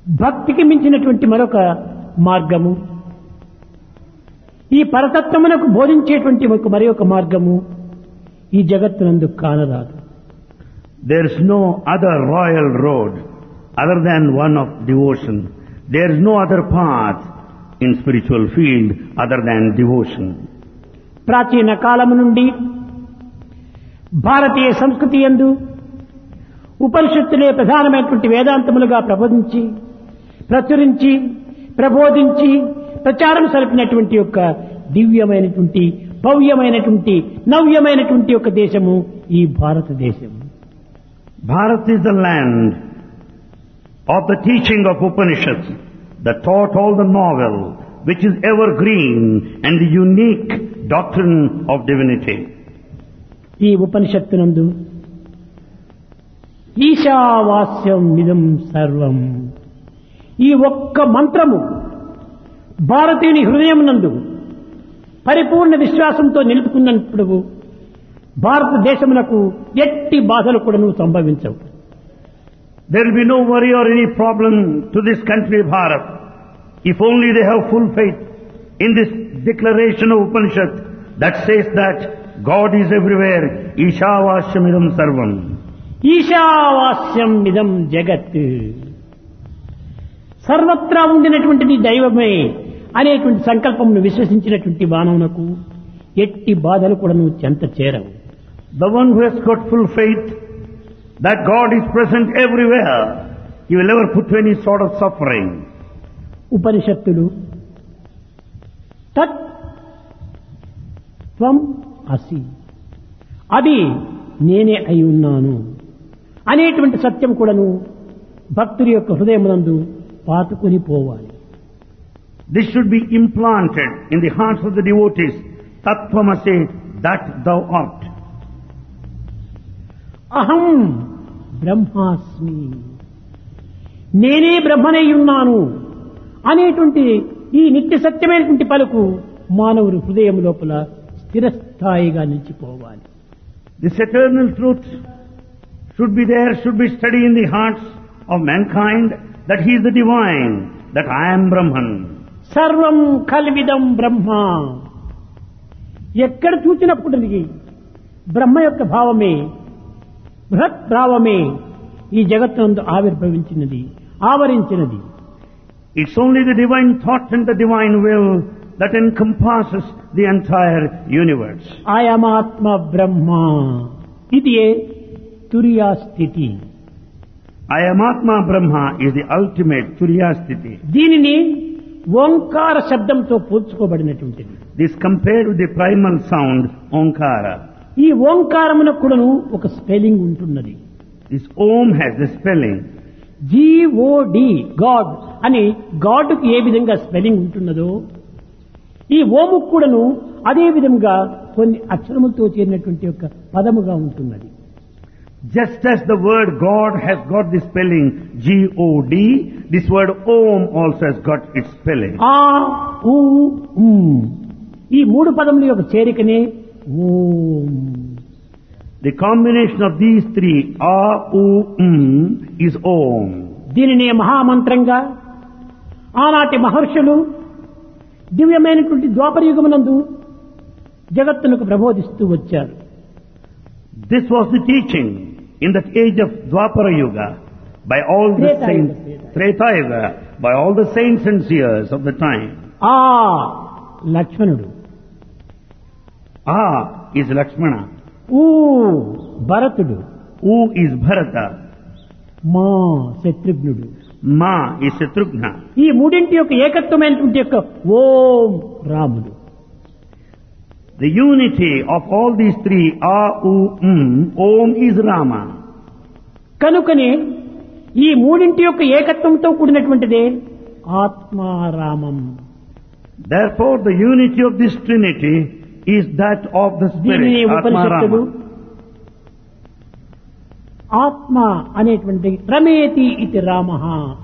భక్తికి మించినటువంటి మరొక మార్గము, ఈ పరతత్వమునకు బోధించేటువంటి మరి ఒక మార్గము ఈ జగత్తునందు కానరాదు. There is no other royal road other than one of devotion. There is no other path in spiritual field other than devotion. ప్రాచీన కాలము నుండి భారతీయ సంస్కృతి యందు ఉపనిషత్తులే ప్రధానమైనటువంటి వేదాంతములుగా ప్రబోధించి ప్రచురించి ప్రబోధించి ప్రచారం సరిపినటువంటి యొక్క దివ్యమైనటువంటి భవ్యమైనటువంటి నవ్యమైనటువంటి యొక్క దేశము ఈ భారతదేశం. Bharat is the land of the teaching of Upanishads that taught all the novel, which is evergreen and the unique doctrine of divinity. ఈ ఉపనిషత్తునందు ఈశావాస్యం ఇదం సర్వం, ఈ ఒక్క మంత్రము భారతీయుని హృదయమునందు పరిపూర్ణ విశ్వాసంతో నిలుపుకున్నప్పుడు భారతదేశమునకు ఎట్టి బాధలు కూడాను సంభవించవు. There will be no worry or any problem to this country Bharat if only they have full faith in this declaration of Upanishad that says that God is everywhere. Ishavashyamidam sarvam. ఈశావాస్యం ఇదం జగత్, సర్వత్రా ఉండినటువంటిది దైవమే అనేటువంటి సంకల్పమును విశ్వసించినటువంటి మానవునకు ఎట్టి బాధలు కూడా చెంత చేరవు. The one who has got full faith that God is present everywhere, he will never put to any sort of suffering. ఉపనిషత్తులు తత్ త్వం అసి, అది నేనే అయి ఉన్నాను అనేటువంటి సత్యం కూడాను భక్తుడి యొక్క హృదయమునందు పాతుకొని పోవాలి. This should be implanted in the hearts of the devotees. Tattvamasi, that thou art. అహం బ్రహ్మాస్మి, నేనే బ్రహ్మనై ఉన్నాను అనేటువంటి ఈ నిత్య సత్యమైనటువంటి పలుకు మానవుని హృదయం లోపల స్థిరస్థాయిగా నిలిచిపోవాలి. This eternal truth should be there, should be studied in the hearts of mankind, that he is the divine, that I am Brahman. సర్వం కల్విదం బ్రహ్మ, ఎక్కడ చూసినప్పటికీ బ్రహ్మ యొక్క భావమే బృహత్ భావమే ఈ జగత్తునందు ఆవిర్భవించినది, ఆవరించినది. It's only the divine thought and the divine will that encompasses the entire universe. ఆయమాత్మ బ్రహ్మ, ఇది తురియా స్థితి. Ayamatma Brahma is the ultimate Turiya Sthiti. దీనిని ఓంకార శబ్దంతో పోల్చుకోబడినటువంటిది. This compared with the primal sound Omkara. ఈ ఓంకారమునకు కూడాను ఒక స్పెల్లింగ్ ఉంటున్నది. This Om has the spelling. GOD, God అని గాడ్కు ఏ విధంగా స్పెల్లింగ్ ఉంటున్నదో ఈ ఓము కూడాను అదే విధంగా కొన్ని అక్షరములతో చేరినటువంటి ఒక పదముగా ఉంటున్నది. Just as the word God has got the spelling G-O-D, this word Om also has got its spelling. ఆ ఊ ఉమ్, ఈ మూడు పదముల యొక్క చేరికనే ఓం. The combination of these three, A, U, is Om. దీనిని మహామంత్రంగా ఆనాటి మహర్షులు దివ్యమైనటువంటి ద్వాపరయుగమునందు జగత్తునకు ప్రబోధిస్తూ వచ్చారు. This was the teaching in that age of Dwapara Yuga by all the saints, Treta Yuga, by all the saints and seers of the time. ఆ లక్ష్మణుడు, A is Lakshmana, ఊ భరతుడు, U is Bharata, మా శత్రుఘ్నుడు. Ma is Shatrughna. ఈ మూడింటి యొక్క ఏకత్వమైనటువంటి యొక్క ఓం రాముడు. The unity of all these three, A, U, Om is Rama. కనుకనే ఈ మూడింటి యొక్క ఏకత్వంతో కూడినటువంటిదే ఆత్మారామం. Therefore the unity of this Trinity is that of the దీనిని Spirit, ఉపనిషత్తులు Atma Rama. ఆత్మ అనేటువంటి రమేతి ఇది రామః